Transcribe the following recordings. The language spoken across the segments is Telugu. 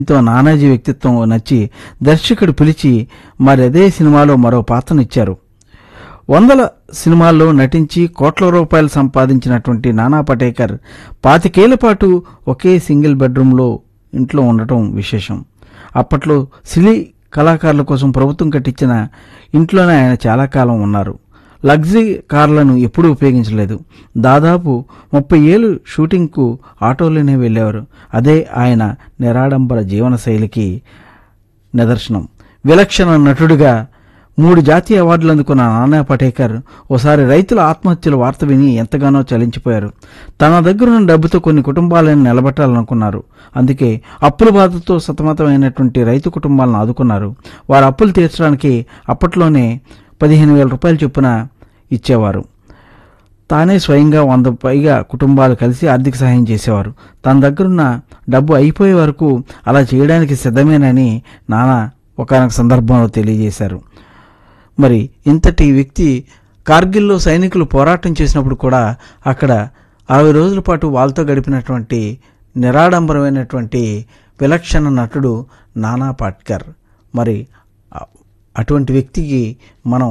ఎంతో నానాజీ వ్యక్తిత్వం నచ్చి దర్శకుడు పిలిచి మరదే సినిమాలో మరో పాత్రనిచ్చారు. వందల సినిమాల్లో నటించి కోట్ల రూపాయలు సంపాదించినటువంటి నానా పటేకర్ 25 ఏళ్ల పాటు ఒకే సింగిల్ బెడ్రూమ్లో ఇంట్లో ఉండటం విశేషం. అప్పట్లో సినీ కళాకారుల కోసం ప్రభుత్వం కట్టించిన ఇంట్లోనే ఆయన చాలా కాలం ఉన్నారు. లగ్జరీ కార్లను ఎప్పుడూ ఉపయోగించలేదు. దాదాపు 30 ఏళ్ళు షూటింగ్కు ఆటోలోనే వెళ్ళేవారు. అదే ఆయన నిరాడంబర జీవన శైలికి నిదర్శనం. విలక్షణ నటుడిగా 3 జాతీయ అవార్డులు అందుకున్న నానా పటేకర్ ఓసారి రైతుల ఆత్మహత్యల వార్త విని ఎంతగానో చలించిపోయారు. తన దగ్గరున్న డబ్బుతో కొన్ని కుటుంబాలను నిలబెట్టాలనుకున్నారు. అందుకే అప్పుల బాధతో సతమతమైనటువంటి రైతు కుటుంబాలను ఆదుకున్నారు. వారి అప్పులు తీర్చడానికి అప్పట్లోనే 15,000 రూపాయలు చొప్పున ఇచ్చేవారు. తానే స్వయంగా 100 పైగా కుటుంబాలు కలిసి ఆర్థిక సహాయం చేసేవారు. తన దగ్గరున్న డబ్బు అయిపోయే వరకు అలా చేయడానికి సిద్ధమేనని నానా ఒకానొక సందర్భంలో తెలియజేశారు. మరి ఇంతటి వ్యక్తి కార్గిల్లో సైనికులు పోరాటం చేసినప్పుడు కూడా అక్కడ 60 రోజుల పాటు వాళ్ళతో గడిపినటువంటి నిరాడంబరమైనటువంటి విలక్షణ నటుడు నానా పాటేకర్. మరి అటువంటి వ్యక్తికి మనం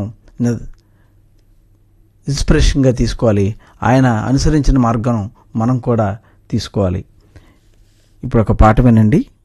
ఇన్స్పిరేషన్గా తీసుకోవాలి. ఆయన అనుసరించిన మార్గం మనం కూడా తీసుకోవాలి. ఇప్పుడు ఒక పాట వినండి.